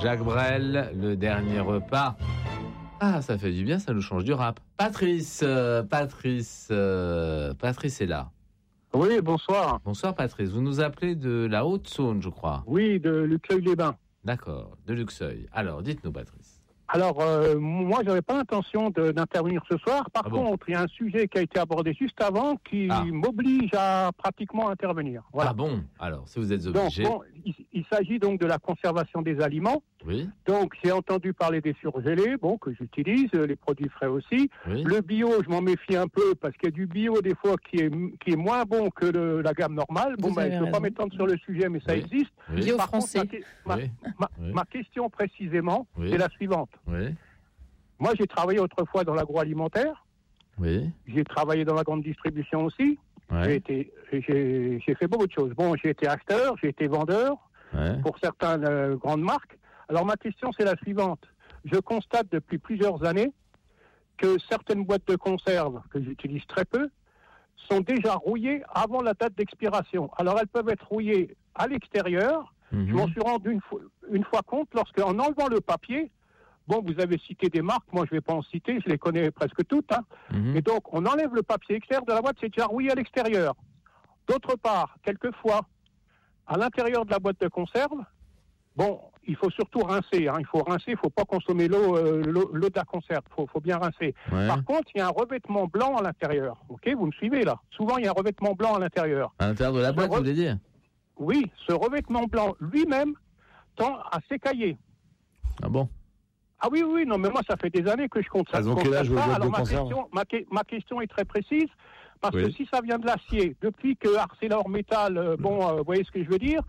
Jacques Brel, le dernier repas. Ah, ça fait du bien, ça nous change du rap. Patrice est là. Oui, bonsoir. Bonsoir Patrice, vous nous appelez de la Haute-Saône, je crois. Oui, de Luxeuil-les-Bains. D'accord, de Luxeuil. Alors, dites-nous Patrice. Alors, moi, j'avais pas l'intention d'intervenir ce soir. Par contre, il y a un sujet qui a été abordé juste avant qui m'oblige à pratiquement intervenir. Voilà. Ah bon? Alors, si vous êtes obligé... Donc, il s'agit donc de la conservation des aliments. Oui. Donc, j'ai entendu parler des surgelés, que j'utilise, les produits frais aussi. Oui. Le bio, je m'en méfie un peu parce qu'il y a du bio des fois qui est moins bon que la gamme normale. Je ne veux pas m'étendre sur le sujet, mais ça existe. Oui. Bio Par français. contre, ma question précisément, c'est la suivante. Oui. Moi, j'ai travaillé autrefois dans l'agroalimentaire. Oui. J'ai travaillé dans la grande distribution aussi. Ouais. J'ai fait beaucoup de choses. J'ai été acheteur, j'ai été vendeur pour certaines grandes marques. Alors, ma question, c'est la suivante. Je constate depuis plusieurs années que certaines boîtes de conserve, que j'utilise très peu, sont déjà rouillées avant la date d'expiration. Alors, elles peuvent être rouillées à l'extérieur. Mm-hmm. Je m'en suis rendu une fois compte lorsqu'en enlevant le papier, vous avez cité des marques, moi je ne vais pas en citer, je les connais presque toutes. Mm-hmm. Et donc, on enlève le papier extérieur de la boîte, c'est déjà rouillé à l'extérieur. D'autre part, quelquefois, à l'intérieur de la boîte de conserve, il faut surtout rincer. Il faut rincer, il ne faut pas consommer l'eau de la conserve, il faut bien rincer. Ouais. Par contre, il y a un revêtement blanc à l'intérieur. Ok, vous me suivez là? Souvent, il y a un revêtement blanc à l'intérieur. À l'intérieur de la boîte, vous voulez dire? Oui, ce revêtement blanc lui-même tend à s'écailler. Ah bon? Ah oui, non, mais moi, ça fait des années que je compte ça. Donc, quel âge Alors, de conserve? ma question est très précise, parce que si ça vient de l'acier, depuis que ArcelorMittal, vous voyez ce que je veux dire,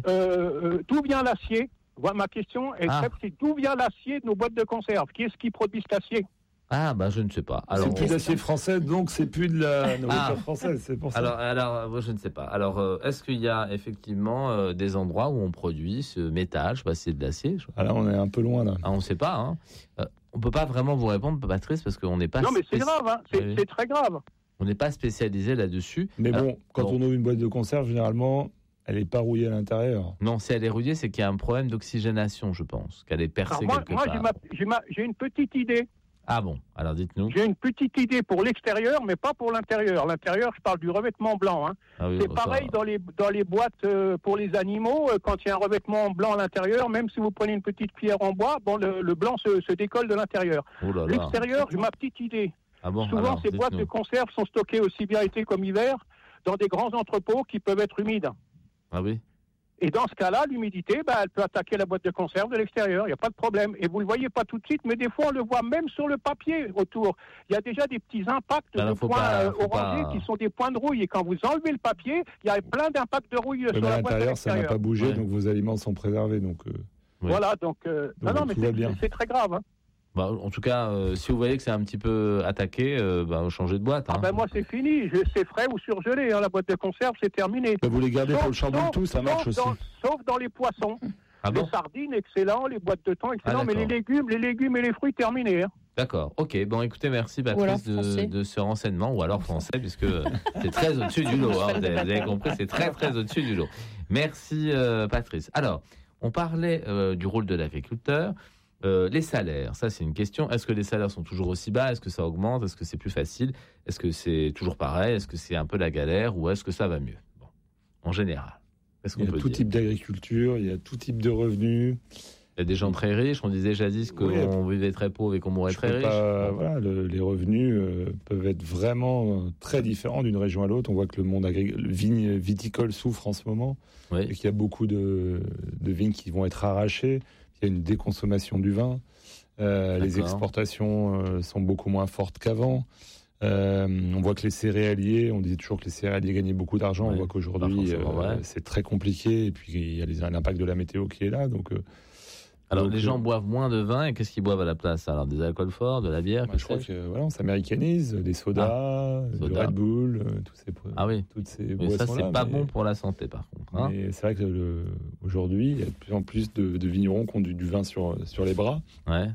d'où vient l'acier? Ma question est très précise. D'où vient l'acier de nos boîtes de conserve? Qui est-ce qui produit cet acier? Ah, je ne sais pas. Alors, c'est plus d'acier français, donc c'est plus de la nourriture française, c'est pour ça. Alors, moi, je ne sais pas. Alors, est-ce qu'il y a effectivement des endroits où on produit ce métal? Je ne sais pas si c'est de l'acier. Là, on est un peu loin, là. On ne sait pas. On ne peut pas vraiment vous répondre, Patrice, parce qu'on n'est pas... Non, mais c'est grave, c'est très grave. On n'est pas spécialisé là-dessus. Mais quand on ouvre une boîte de conserve, généralement, elle n'est pas rouillée à l'intérieur. Non, si elle est rouillée, c'est qu'il y a un problème d'oxygénation, je pense, qu'elle est percée quelque part. Moi, j'ai une petite idée. Ah bon, alors dites-nous. J'ai une petite idée pour l'extérieur, mais pas pour l'intérieur. L'intérieur, je parle du revêtement blanc. C'est pareil dans les boîtes pour les animaux. Quand il y a un revêtement blanc à l'intérieur, même si vous prenez une petite cuillère en bois, le blanc se décolle de l'intérieur. L'extérieur, j'ai ma petite idée. Souvent, ces boîtes de conserve sont stockées aussi bien été comme hiver dans des grands entrepôts qui peuvent être humides. Ah oui. Et dans ce cas-là, l'humidité, elle peut attaquer la boîte de conserve de l'extérieur. Il n'y a pas de problème. Et vous ne le voyez pas tout de suite, mais des fois, on le voit même sur le papier autour. Il y a déjà des petits impacts de points orangés qui sont des points de rouille. Et quand vous enlevez le papier, il y a plein d'impacts de rouille sur la boîte de l'extérieur. Ça n'a pas bougé, donc vos aliments sont préservés. Voilà, donc non, mais c'est très grave. En tout cas, si vous voyez que c'est un petit peu attaqué, changez de boîte. Moi, c'est fini. C'est frais ou surgelé. La boîte de conserve, c'est terminé. Vous les gardez pour le charbon de tout, ça marche aussi. Sauf dans les poissons. Les sardines, excellent. Les boîtes de thon, excellent. Mais les légumes et les fruits, terminés. D'accord. Ok. Écoutez, merci Patrice de ce renseignement, ou alors français, puisque c'est très au-dessus du lot. Vous avez compris, c'est très très au-dessus du lot. Merci Patrice. Alors, on parlait du rôle de l'agriculteur. Les salaires, ça c'est une question. Est-ce que les salaires sont toujours aussi bas? Est-ce que ça augmente? Est-ce que c'est plus facile? Est-ce que c'est toujours pareil? Est-ce que c'est un peu la galère? Ou est-ce que ça va mieux? En général, qu'est-ce qu'on peut dire? Il y a tout type d'agriculture, il y a tout type de revenus. Il y a des gens très riches. On disait jadis qu'on vivait très pauvre et qu'on mourrait très riche. Les revenus peuvent être vraiment très différents d'une région à l'autre. On voit que le monde viticole souffre en ce moment et qu'il y a beaucoup de vignes qui vont être arrachées. Il y a une déconsommation du vin. Les exportations sont beaucoup moins fortes qu'avant. On voit que les céréaliers, on disait toujours que les céréaliers gagnaient beaucoup d'argent. On voit qu'aujourd'hui, c'est très compliqué. Et puis, il y a l'impact de la météo qui est là. Alors, les gens boivent moins de vin et qu'est-ce qu'ils boivent à la place? Alors, des alcools forts, de la bière? Je crois que on s'américanise, des sodas, du Red Bull, toutes ces boissons-là. Ça, c'est pas bon pour la santé, par contre. Mais c'est vrai que aujourd'hui, il y a de plus en plus de vignerons qui ont du vin sur les bras.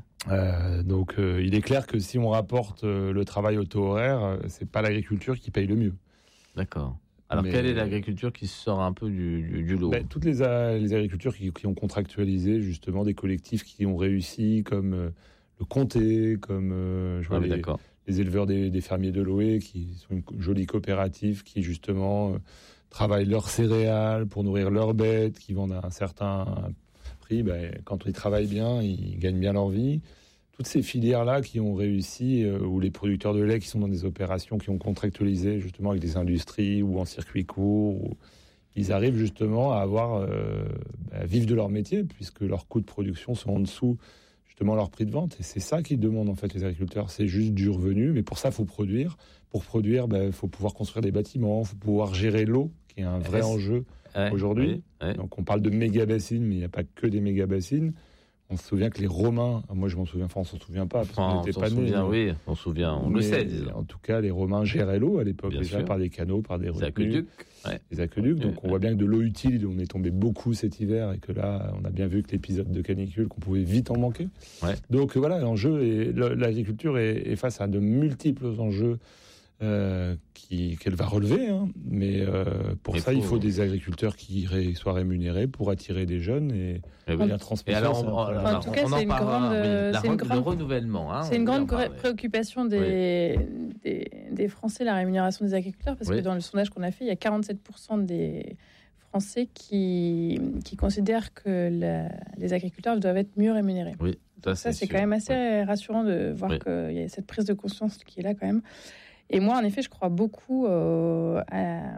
Donc, il est clair que si on rapporte le travail au taux horaire, c'est pas l'agriculture qui paye le mieux. D'accord. Alors, quelle est l'agriculture qui sort un peu du lot? Toutes les agricultures qui ont contractualisé, justement, des collectifs qui ont réussi, comme le Comté, comme les éleveurs des fermiers de Loé, qui sont une jolie coopérative, qui, justement, travaillent leurs céréales pour nourrir leurs bêtes, qui vendent à un certain prix. Quand ils travaillent bien, ils gagnent bien leur vie. Toutes ces filières-là qui ont réussi, ou les producteurs de lait qui sont dans des opérations qui ont contractualisé justement avec des industries ou en circuit court, ils arrivent justement à vivre de leur métier, puisque leurs coûts de production sont en dessous justement leur prix de vente. Et c'est ça qu'ils demandent en fait les agriculteurs, c'est juste du revenu. Mais pour ça, il faut produire. Pour produire, il faut pouvoir construire des bâtiments, il faut pouvoir gérer l'eau, qui est un vrai enjeu aujourd'hui. Donc on parle de méga-bassines, mais il n'y a pas que des méga-bassines. On se souvient que les Romains, moi je m'en souviens, on s'en souvient pas, parce qu'on n'était pas nés. Oui, on se souvient, on le sait. Disons. En tout cas, les Romains géraient l'eau à l'époque, déjà par des canaux, par des retenues. Des aqueducs. Donc on voit bien que de l'eau utile, on est tombé beaucoup cet hiver, et que là, on a bien vu que l'épisode de canicule, qu'on pouvait vite en manquer. Donc voilà, l'enjeu, l'agriculture est face à de multiples enjeux qu'elle va relever, mais pour ça, il faut des agriculteurs qui soient rémunérés pour attirer des jeunes et bien transmettre. En tout cas, c'est une grande renouvellement. C'est une grande préoccupation des Français, la rémunération des agriculteurs, parce que dans le sondage qu'on a fait, il y a 47% des Français qui considèrent que les agriculteurs doivent être mieux rémunérés. Oui, ça c'est quand même assez rassurant de voir qu'il y a cette prise de conscience qui est là quand même. Et moi, en effet, je crois beaucoup à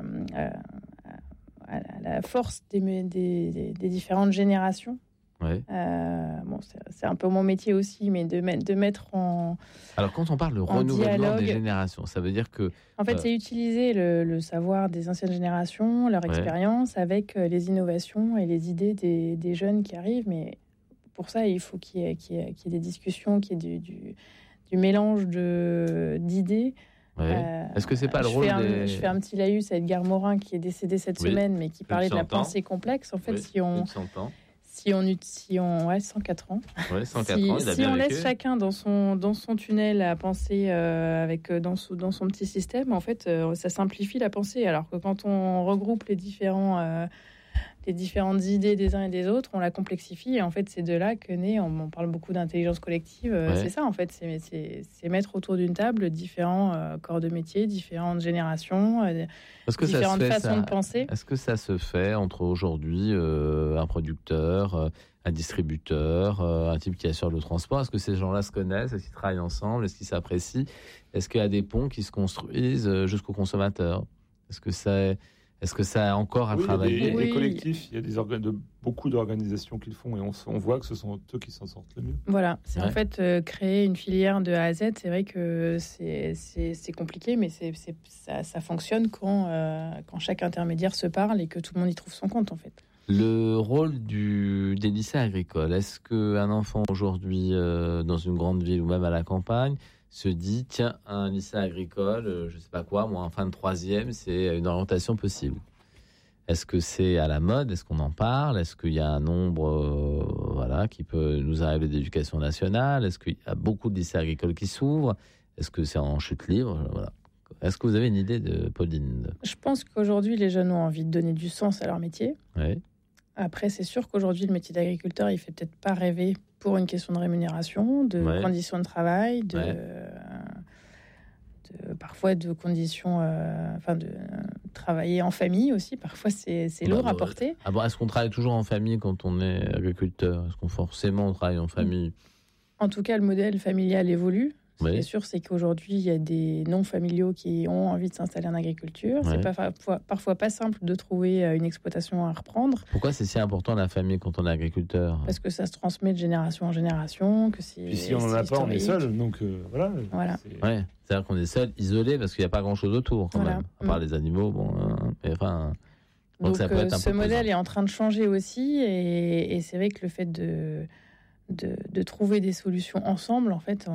la force des différentes générations. C'est un peu mon métier aussi, mais de mettre en... Alors, quand on parle de renouvellement des générations, ça veut dire que... En fait, c'est utiliser le savoir des anciennes générations, leur expérience, avec les innovations et les idées des jeunes qui arrivent. Mais pour ça, il faut qu'il y ait des discussions, qu'il y ait du mélange d'idées. Est-ce que c'est pas le rôle Je fais un petit laïus à Edgar Morin qui est décédé cette semaine, mais qui parlait de la pensée complexe. En fait, si on 104 ans. Si on laisse chacun dans son tunnel à penser dans son petit système, en fait, ça simplifie la pensée. Alors que quand on regroupe les différentes idées des uns et des autres, on la complexifie. Et en fait, c'est de là que naît, on parle beaucoup d'intelligence collective. C'est ça, en fait, c'est mettre autour d'une table différents corps de métier, différentes générations, différentes façons de penser. Est-ce que ça se fait entre aujourd'hui un producteur, un distributeur, un type qui assure le transport? Est-ce que ces gens-là se connaissent? Est-ce qu'ils travaillent ensemble? Est-ce qu'ils s'apprécient? Est-ce qu'il y a des ponts qui se construisent jusqu'au consommateur? Est-ce que ça a encore à travailler? Il y a des collectifs, il y a beaucoup d'organisations qui le font, et on voit que ce sont eux qui s'en sortent le mieux. Voilà, c'est en fait créer une filière de A à Z. C'est vrai que c'est compliqué, mais ça fonctionne quand chaque intermédiaire se parle et que tout le monde y trouve son compte, en fait. Le rôle des lycées agricoles, est-ce qu'un enfant aujourd'hui dans une grande ville ou même à la campagne se dit, tiens, un lycée agricole, je sais pas quoi, moi en fin de troisième, c'est une orientation possible? Est-ce que c'est à la mode? Est-ce qu'on en parle? Est-ce qu'il y a un nombre qui peut nous arriver d'éducation nationale? Est-ce qu'il y a beaucoup de lycées agricoles qui s'ouvrent? Est-ce que c'est en chute libre? Est-ce que vous avez une idée de Pauline? Je pense qu'aujourd'hui, les jeunes ont envie de donner du sens à leur métier. Oui. Après, c'est sûr qu'aujourd'hui, le métier d'agriculteur, il fait peut-être pas rêver pour une question de rémunération, de conditions de travail, parfois de conditions, de travailler en famille aussi. Parfois, c'est lourd à porter. Est-ce qu'on travaille toujours en famille quand on est agriculteur? Est-ce qu'on forcément travaille en famille? En tout cas, le modèle familial évolue. Ce qui est sûr, c'est qu'aujourd'hui, il y a des non-familiaux qui ont envie de s'installer en agriculture. C'est parfois pas simple de trouver une exploitation à reprendre. Pourquoi c'est si important la famille quand on est agriculteur? Parce que ça se transmet de génération en génération. Puis si on n'en a pas, on est seul. Donc voilà. C'est-à-dire qu'on est seul, isolé, parce qu'il n'y a pas grand-chose autour, quand même. À part les animaux, donc ça peut être ce modèle est en train de changer aussi. Et c'est vrai que le fait de trouver des solutions ensemble, en fait,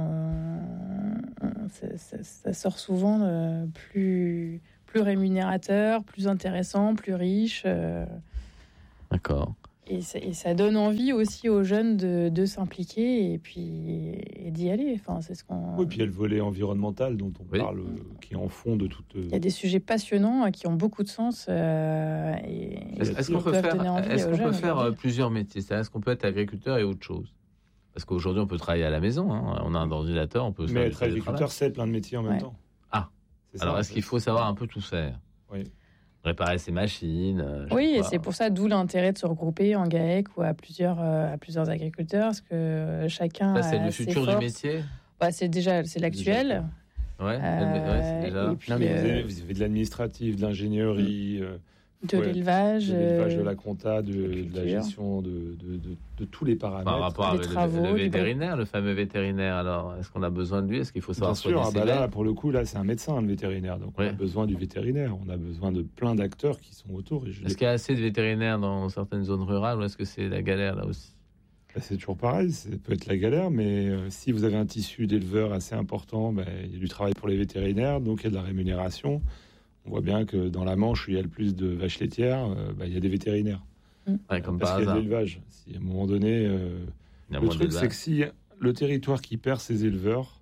ça sort souvent plus rémunérateur, plus intéressant, plus riche. D'accord. Et ça donne envie aussi aux jeunes de s'impliquer et d'y aller. Enfin, c'est ce qu'on... Oui, puis il y a le volet environnemental dont on parle, qui est en fond de toute... Il y a des sujets passionnants qui ont beaucoup de sens. Est-ce qu'on peut faire plusieurs métiers? Est-ce qu'on peut être agriculteur et autre chose? Parce qu'aujourd'hui, on peut travailler à la maison. Hein. On a un ordinateur, on peut... Mais être agriculteur, c'est plein de métiers en même temps. Ah, alors est-ce qu'il faut savoir un peu tout faire? Oui. Réparer ses machines. Oui, et c'est pour ça, d'où l'intérêt de se regrouper en GAEC ou à plusieurs agriculteurs, parce que chacun. Ça, c'est le futur du métier. C'est l'actuel. Ouais, c'est déjà. Et puis, vous avez de l'administratif, de l'ingénierie, de l'élevage, de la compta, de la gestion de tous les paramètres. Par rapport avec le vétérinaire, le fameux vétérinaire, alors est-ce qu'on a besoin de lui? Est-ce qu'il faut savoir? Bien sûr, là, pour le coup, là, c'est un médecin, le vétérinaire. Donc, on a besoin du vétérinaire. On a besoin de plein d'acteurs qui sont autour. Est-ce qu'il y a assez de vétérinaires dans certaines zones rurales ou est-ce que c'est la galère là aussi? C'est toujours pareil, ça peut être la galère, mais si vous avez un tissu d'éleveurs assez important, il y a du travail pour les vétérinaires, donc il y a de la rémunération. On voit bien que dans la Manche où il y a le plus de vaches laitières, il y a des vétérinaires. Comme parce qu'il y a de l'élevage. Si à un moment donné, le truc c'est que si le territoire qui perd ses éleveurs,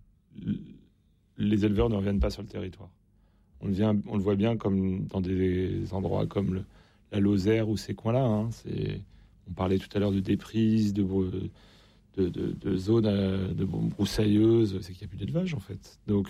les éleveurs ne reviennent pas sur le territoire. On le voit bien comme dans des endroits comme la Lozère ou ces coins-là. Hein, on parlait tout à l'heure de déprise, de zones de broussailleuses, c'est qu'il n'y a plus d'élevage en fait. Donc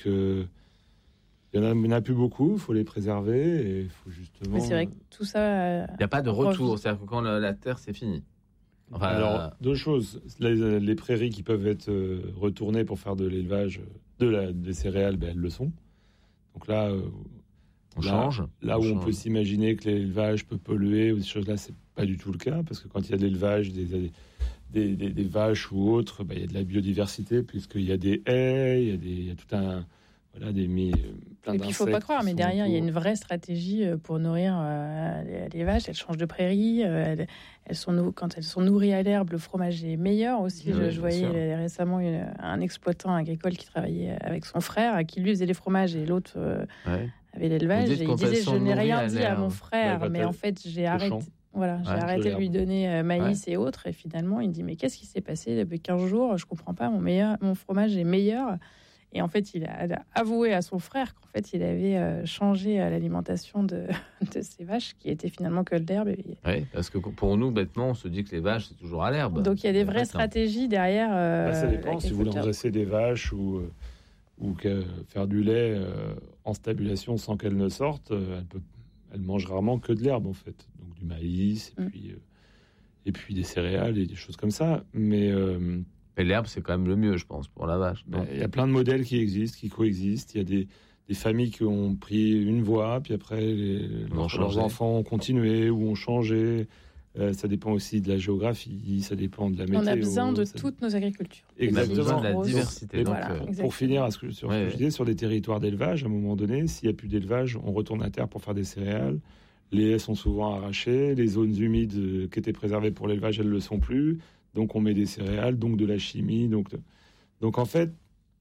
il n'y en a plus beaucoup, il faut les préserver et il faut justement... Mais c'est vrai que tout ça... Il n'y a pas de retour, c'est-à-dire que quand la terre, c'est fini. Enfin, alors, deux choses. Les prairies qui peuvent être retournées pour faire de l'élevage, des céréales, elles le sont. Donc là, on change. Là où on peut s'imaginer que l'élevage peut polluer ou des choses là, c'est pas du tout le cas, parce que quand il y a de l'élevage, des vaches ou autres, il y a de la biodiversité, puisqu'il y a des haies, il y a tout un... Plein et puis il ne faut pas croire, mais derrière, il y a une vraie stratégie pour nourrir les vaches. Elles changent de prairie. Quand elles sont nourries à l'herbe, le fromage est meilleur aussi. Je voyais récemment un exploitant agricole qui travaillait avec son frère, qui lui faisait les fromages et l'autre avait l'élevage. Et il disait, je n'ai rien dit à mon frère, mais en fait, j'ai arrêté. Voilà, j'ai arrêté de lui donner maïs et autres. Et finalement, il dit, mais qu'est-ce qui s'est passé depuis 15 jours? Je ne comprends pas, mon fromage est meilleur. Et en fait, il a avoué à son frère qu'en fait, il avait changé l'alimentation de ses vaches, qui était finalement que de l'herbe. Oui, parce que pour nous, bêtement, on se dit que les vaches, c'est toujours à l'herbe. Donc, il y a des vraies stratégies derrière. Ça dépend. Si vous voulez engraisser des vaches ou faire du lait en stabulation sans qu'elles ne sortent, elles mangent rarement que de l'herbe, en fait. Donc, du maïs, et puis des céréales et des choses comme ça. Mais l'herbe, c'est quand même le mieux, je pense, pour la vache. Il y a plein de modèles qui existent, qui coexistent. Il y a des familles qui ont pris une voie, puis après, leurs enfants ont continué ou ont changé. Ça dépend aussi de la géographie, ça dépend de la météo. On a besoin de toutes nos agricultures. Exactement. On a besoin de la diversité. Pour finir sur ce que je disais, sur des territoires d'élevage, à un moment donné, s'il n'y a plus d'élevage, on retourne à terre pour faire des céréales. Les haies sont souvent arrachées. Les zones humides qui étaient préservées pour l'élevage, elles ne le sont plus. Donc, on met des céréales, donc de la chimie. Donc en fait,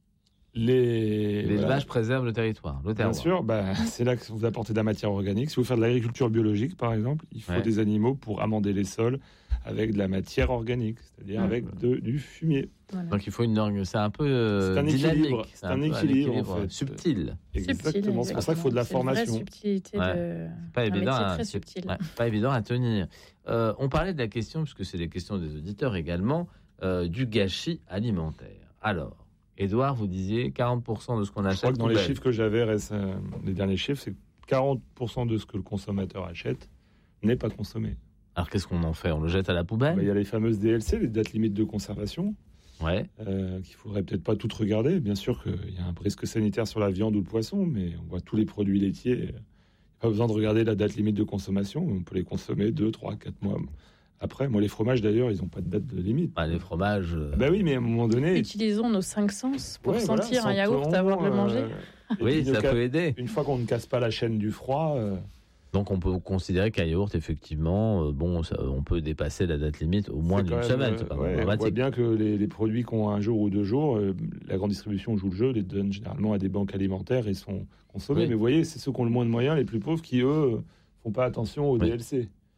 l'élevage préserve le territoire. Bien sûr, c'est là que vous apportez de la matière organique. Si vous faites de l'agriculture biologique, par exemple, il faut des animaux pour amender les sols avec de la matière organique, c'est-à-dire avec du fumier. Voilà. Donc il faut c'est un peu dynamique. C'est un équilibre en fait. Subtil. Exactement. C'est pour ça qu'il faut de la formation. Une vraie subtilité pas évident. Très subtil. Pas évident à tenir. On parlait de la question, puisque c'est des questions des auditeurs également, du gâchis alimentaire. Alors, Édouard, vous disiez 40% de ce qu'on achète. Je crois que dans les chiffres que j'avais, les derniers chiffres, c'est 40% de ce que le consommateur achète n'est pas consommé. Alors qu'est-ce qu'on en fait? On le jette à la poubelle? Il y a les fameuses DLC, les dates limites de conservation, qu'il faudrait peut-être pas toutes regarder. Bien sûr qu'il y a un risque sanitaire sur la viande ou le poisson, mais on voit tous les produits laitiers. Il n'y a pas besoin de regarder la date limite de consommation. On peut les consommer 2, 3, 4 mois après. Moi, les fromages, d'ailleurs, ils n'ont pas de date de limite. Les fromages... oui, mais à un moment donné... Utilisons nos 5 sens pour sentir un yaourt avant de le manger. Oui, ça peut aider. Une fois qu'on ne casse pas la chaîne du froid... Donc on peut considérer qu'un yaourt, effectivement, on peut dépasser la date limite au moins d'une semaine. C'est pas dramatique. On voit bien que les produits qui ont 1 jour ou 2 jours, la grande distribution joue le jeu, les donne généralement à des banques alimentaires et sont consommés. Mais vous voyez, c'est ceux qui ont le moins de moyens, les plus pauvres, qui, eux, font pas attention aux DLC.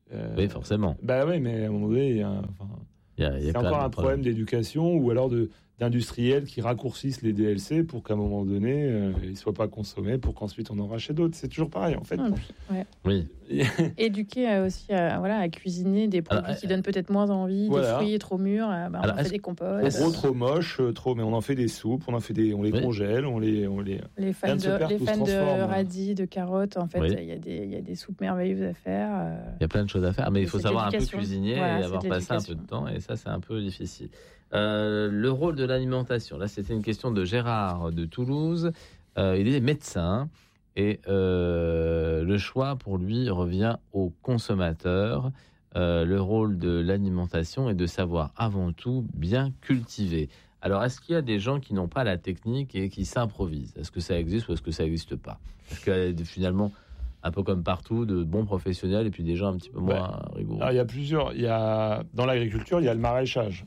Oui, forcément. Oui, mais à un moment donné, c'est encore un problème d'éducation ou alors d'industriels qui raccourcissent les DLC pour qu'à un moment donné, ils ne soient pas consommés pour qu'ensuite on en rachète d'autres. C'est toujours pareil, en fait. Oui. Éduquer aussi à cuisiner des produits qui donnent peut-être moins envie, des fruits trop mûrs, on fait des compotes. Trop moche, mais on en fait des soupes, on les congèle, on les fans de radis, de carottes, en fait, il y a des soupes merveilleuses à faire. Il y a plein de choses à faire, mais il faut savoir un peu cuisiner et avoir passé un peu de temps, et ça, c'est un peu difficile. Le rôle de l'alimentation, là, c'était une question de Gérard de Toulouse. Il est médecin. Et le choix, pour lui, revient au consommateur. Le rôle de l'alimentation est de savoir avant tout bien cultiver. Alors, est-ce qu'il y a des gens qui n'ont pas la technique et qui s'improvisent ? Est-ce que ça existe ou est-ce que ça n'existe pas ? Parce que finalement, un peu comme partout, de bons professionnels et puis des gens un petit peu moins rigoureux. Alors, il y a plusieurs. Dans l'agriculture, il y a le maraîchage.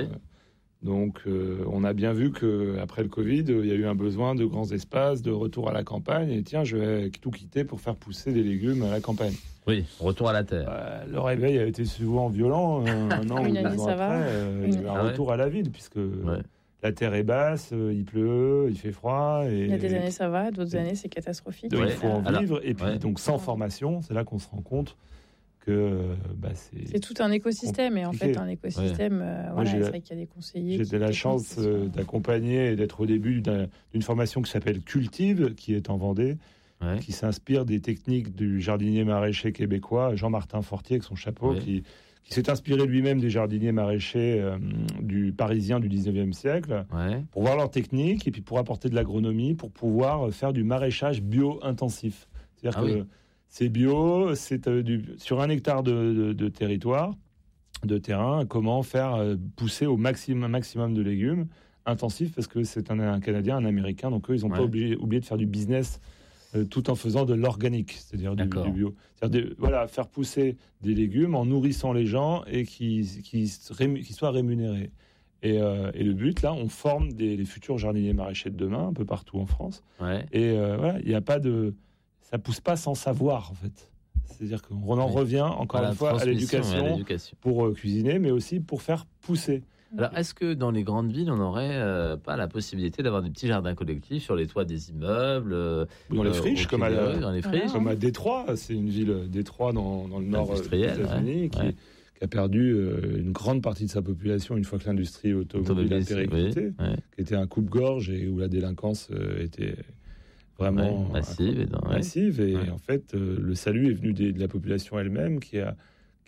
Donc, on a bien vu qu'après le Covid, il y a eu un besoin de grands espaces, de retour à la campagne. Et tiens, je vais tout quitter pour faire pousser des légumes à la campagne. Oui, retour à la terre. Le réveil a été souvent violent. Un an ou 2 ans après, il y a eu un retour à la ville, puisque la terre est basse, il pleut, il fait froid. Il y a des années, ça va, d'autres années, c'est catastrophique. Donc, il faut en vivre. Et puis, donc, sans formation, c'est là qu'on se rend compte que c'est tout un écosystème. Et en fait, un écosystème, c'est vrai qu'il y a des conseillers. J'ai la chance d'accompagner et d'être au début d'une formation qui s'appelle Cultive, qui est en Vendée, qui s'inspire des techniques du jardinier maraîcher québécois, Jean-Martin Fortier, avec son chapeau, qui s'est inspiré lui-même des jardiniers maraîchers du parisien du 19e siècle, pour voir leurs techniques et puis pour apporter de l'agronomie, pour pouvoir faire du maraîchage bio-intensif. C'est-à-dire que c'est bio, c'est sur 1 hectare de territoire, de terrain, comment faire pousser au maximum de légumes intensifs, parce que c'est un Canadien, un Américain, donc eux, ils n'ont pas oublié de faire du business tout en faisant de l'organique, c'est-à-dire du bio. C'est-à-dire faire pousser des légumes en nourrissant les gens et qui soient rémunérés. Et le but, là, on forme les futurs jardiniers maraîchers de demain, un peu partout en France. Et il n'y a pas de... Ça pousse pas sans savoir, en fait. C'est-à-dire qu'on en revient, encore une fois, à l'éducation pour cuisiner, mais aussi pour faire pousser. Alors, est-ce que dans les grandes villes, on n'aurait pas la possibilité d'avoir des petits jardins collectifs sur les toits des immeubles, dans les friches, comme à Détroit, c'est une ville, Détroit, dans le nord des États-Unis, qui a perdu une grande partie de sa population une fois que l'industrie automobile a périclité, qui était un coupe-gorge et où la délinquance était vraiment massive. Et en fait, le salut est venu de la population elle-même qui a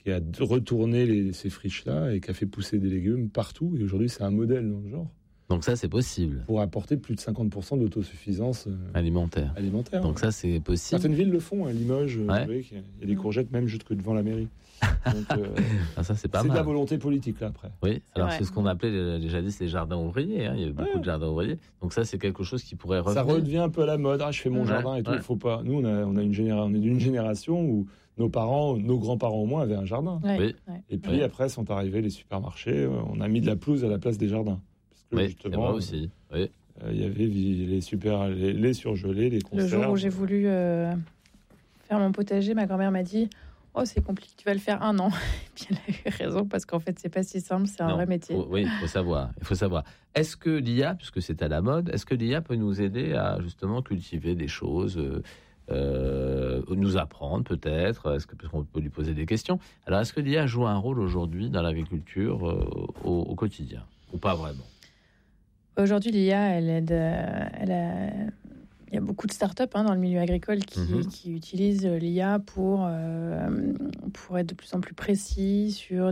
retourné ces friches-là et qui a fait pousser des légumes partout. Et aujourd'hui, c'est un modèle dans le genre. Donc ça, c'est possible. Pour apporter plus de 50% d'autosuffisance alimentaire. Donc ça, c'est possible. Certaines villes le font. Limoges, vous voyez, il y a des courgettes même jusque devant la mairie. Donc, ça, c'est pas mal. C'est de la volonté politique, là, après. Oui, alors c'est ce qu'on appelait déjà dit, les jardins ouvriers. Il y a beaucoup de jardins ouvriers. Donc ça, c'est quelque chose qui pourrait revenir. Ça redevient un peu à la mode. Je fais mon jardin et tout. Il faut pas. Nous, on est d'une génération où nos parents, nos grands-parents au moins, avaient un jardin. Et puis après sont arrivés les supermarchés. On a mis de la pelouse à la place des jardins. Parce que justement, aussi. Il y avait les surgelés, les conserves. Le jour où j'ai voulu faire mon potager, ma grand-mère m'a dit: oh, c'est compliqué, tu vas le faire 1 an. Et puis elle a eu raison, parce qu'en fait, c'est pas si simple, c'est un vrai métier. Il faut savoir. Est-ce que l'IA, puisque c'est à la mode, est-ce que l'IA peut nous aider à justement cultiver des choses, nous apprendre peut-être, parce qu'on peut lui poser des questions. Alors, est-ce que l'IA joue un rôle aujourd'hui dans l'agriculture au quotidien, ou pas vraiment ? Aujourd'hui, l'IA, elle aide... Il y a beaucoup de startups dans le milieu agricole qui utilisent l'IA pour être de plus en plus précis sur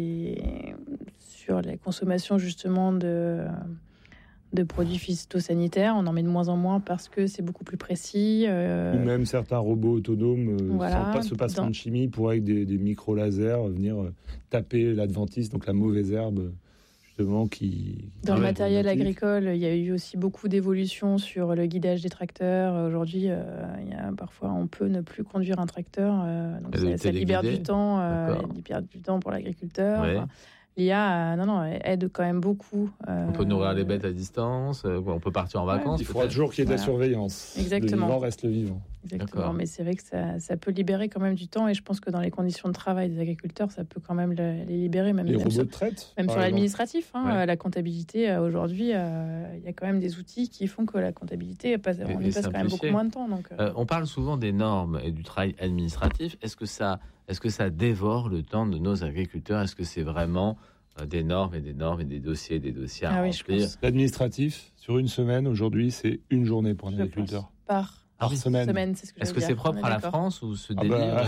la consommation justement de produits phytosanitaires. On en met de moins en moins parce que c'est beaucoup plus précis. Ou même certains robots autonomes sans pas se passer de chimie pour avec des micro-lasers venir taper l'adventice, donc la mauvaise herbe. Dans le matériel agricole, il y a eu aussi beaucoup d'évolutions sur le guidage des tracteurs. Aujourd'hui, parfois, on peut ne plus conduire un tracteur. Donc ça libère du temps, pour l'agriculteur. Ouais. Enfin, l'IA, aide quand même beaucoup. On peut nourrir les bêtes à distance, on peut partir en vacances. Il faudra toujours qu'il y ait de la surveillance. Exactement. Le vivant reste le vivant. Exactement, mais c'est vrai que ça peut libérer quand même du temps, et je pense que dans les conditions de travail des agriculteurs, ça peut quand même les libérer. Les robots de traite, même sur l'administratif, la comptabilité, aujourd'hui, il y a quand même des outils qui font que la comptabilité, on y passe quand même beaucoup moins de temps. Donc, on parle souvent des normes et du travail administratif. Est-ce que ça dévore le temps de nos agriculteurs? Est-ce que c'est vraiment des normes et des normes et des dossiers à remplir? L'administratif, sur une semaine, aujourd'hui, c'est une journée pour un agriculteur. Par semaine. C'est ce que est-ce que c'est propre à la France ou ce délire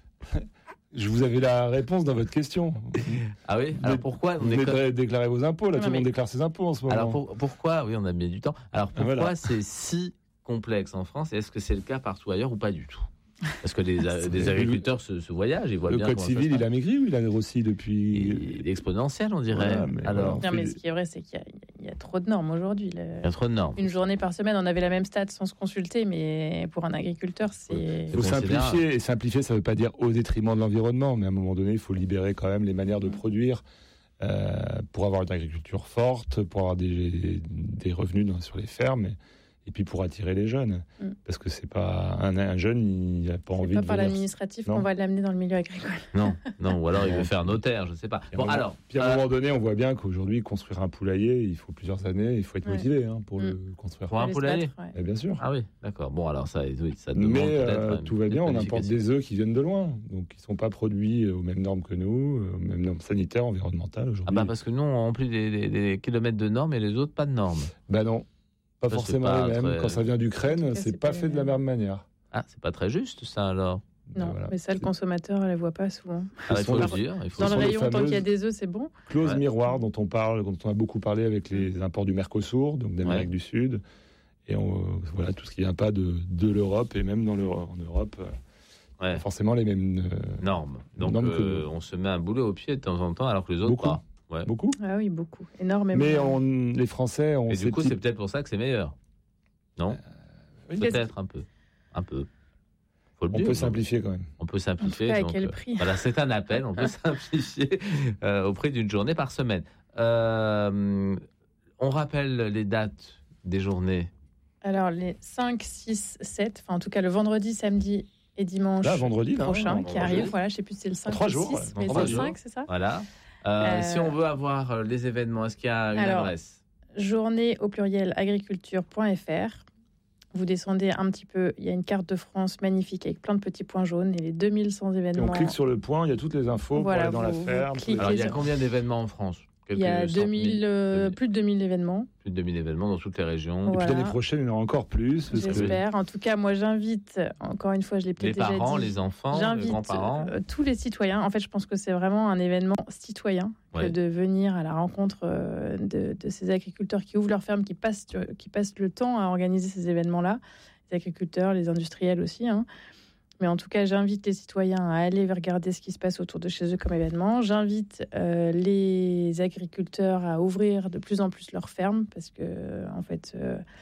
Je vous avais la réponse dans votre question. Ah oui. Alors pourquoi vous déclarez vos impôts? Là, tout le monde déclare ses impôts en ce moment. Alors pourquoi? Oui, on a mis du temps. Alors pourquoi c'est si complexe en France? Et est-ce que c'est le cas partout ailleurs ou pas du tout? Parce que des agriculteurs se voyagent, ils voient bien. Le code civil, il a maigri ou il a grossi depuis? Il est exponentiel, on dirait. Mais ce qui est vrai, c'est qu'il y a trop de normes aujourd'hui. Il y a trop de normes. Une journée par semaine, on avait la même stat sans se consulter, mais pour un agriculteur, c'est... Il faut simplifier. Et simplifier, ça ne veut pas dire au détriment de l'environnement, mais à un moment donné, il faut libérer quand même les manières de produire pour avoir une agriculture forte, pour avoir des revenus sur les fermes. Et puis pour attirer les jeunes, parce que c'est pas un jeune, il n'a pas envie de. C'est pas par l'administratif qu'on va l'amener dans le milieu agricole. Non, ou alors il veut faire notaire, je sais pas. Puis à un moment donné, on voit bien qu'aujourd'hui, construire un poulailler, il faut plusieurs années, il faut être motivé pour le construire. Pour un poulailler, bien sûr. Ah oui, d'accord. Bon, alors ça demande peut-être. Tout va bien, on importe des œufs qui viennent de loin, donc ils sont pas produits aux mêmes normes que nous, aux mêmes normes sanitaires, environnementales aujourd'hui. Parce que nous, on remplit des kilomètres de normes et les autres pas de normes. Non. Pas forcément les mêmes. Quand ça vient d'Ukraine, c'est pas fait de la même manière. Ah, c'est pas très juste ça alors. Non, mais ça, le consommateur ne les voit pas souvent. Il faut le dire. Dans le rayon, tant qu'il y a des œufs, c'est bon. Clause miroir dont on a beaucoup parlé avec les imports du Mercosur, donc d'Amérique du Sud. Et tout ce qui vient pas de l'Europe, et même en Europe, forcément les mêmes normes. Donc on se met un boulet au pied de temps en temps, alors que les autres pas. Ouais. Beaucoup. Ah oui, beaucoup. Énormément. Mais les Français ont... Et du coup, c'est peut-être pour ça que c'est meilleur. Non peut-être un peu. Faut le dire, peut simplifier quand même. On peut simplifier. À quel prix? Voilà, c'est un appel. On peut simplifier au prix d'une journée par semaine. On rappelle les dates des journées. Alors, les 5, 6, 7, en tout cas le vendredi, samedi et dimanche prochain qui arrive. Voilà, je ne sais plus si c'est le 5 ou le 6, mais c'est le 5, c'est ça? Voilà. Si on veut avoir les événements, est-ce qu'il y a une adresse? Journée au pluriel agriculture.fr. Vous descendez un petit peu, il y a une carte de France magnifique avec plein de petits points jaunes et les 2100 événements. Et on clique sur le point, il y a toutes les infos pour aller dans la ferme. Alors il y a combien d'événements en France? Il y a plus de 2000 événements. Plus de 2000 événements dans toutes les régions. Voilà. Et puis l'année prochaine, il y en aura encore plus. J'espère. En tout cas, moi, j'invite, encore une fois, je l'ai peut-être déjà dit. Les parents, les enfants, les grands-parents. Tous les citoyens. En fait, je pense que c'est vraiment un événement citoyen que de venir à la rencontre de ces agriculteurs qui ouvrent leur ferme, qui passent le temps à organiser ces événements-là. Les agriculteurs, les industriels aussi, Mais en tout cas, j'invite les citoyens à aller regarder ce qui se passe autour de chez eux comme événement. J'invite les agriculteurs à ouvrir de plus en plus leurs fermes parce que, en fait,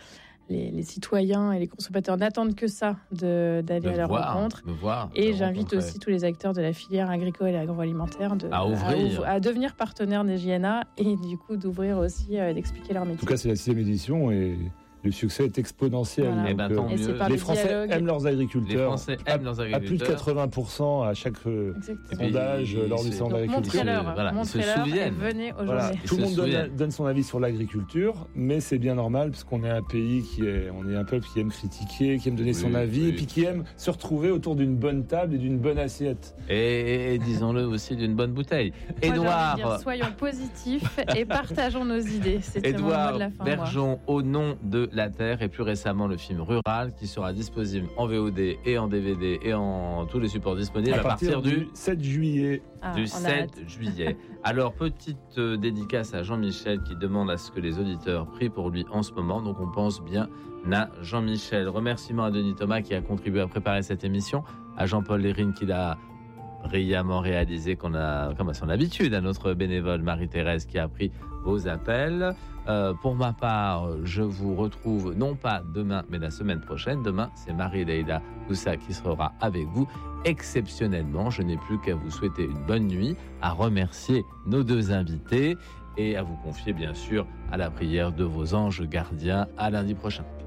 les citoyens et les consommateurs n'attendent que ça d'aller à leur rencontre. Et j'invite aussi tous les acteurs de la filière agricole et agroalimentaire à devenir partenaires des JNA et du coup d'ouvrir aussi, d'expliquer leur métier. En tout cas, c'est la 6e édition et le succès est exponentiel. Voilà. Les Français aiment leurs agriculteurs. À plus de 80% à chaque sondage lors du salon d'agriculture. Montrez-leur et venez aux journées. Tout le monde donne son avis sur l'agriculture, mais c'est bien normal parce qu'on est un pays on est un peuple qui aime critiquer, qui aime donner son avis et puis qui aime se retrouver autour d'une bonne table et d'une bonne assiette. Et disons-le aussi d'une bonne bouteille. Édouard, soyons positifs et partageons nos idées. C'était mon mot de la fin. Bergeon, au nom de La Terre et plus récemment le film Rural qui sera disponible en VOD et en DVD et en tous les supports disponibles à partir du 7 juillet. Du 7 juillet. Alors, petite dédicace à Jean-Michel qui demande à ce que les auditeurs prient pour lui en ce moment. Donc, on pense bien à Jean-Michel. Remerciements à Denis Thomas qui a contribué à préparer cette émission, à Jean-Paul Lérine qui l'a brillamment réalisé, comme à son habitude, à notre bénévole Marie-Thérèse qui a pris vos appels. Pour ma part, je vous retrouve non pas demain, mais la semaine prochaine. Demain, c'est Marie-Leïla Coussa qui sera avec vous. Exceptionnellement, je n'ai plus qu'à vous souhaiter une bonne nuit, à remercier nos deux invités et à vous confier bien sûr à la prière de vos anges gardiens. À lundi prochain.